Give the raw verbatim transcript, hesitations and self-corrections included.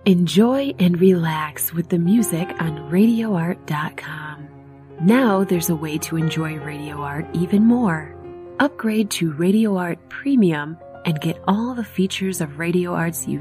Enjoy and relax with the music on radio art dot com. Now there's a way to enjoy Radio Art even more. Upgrade to Radio Art Premium and get all the features of Radio Art's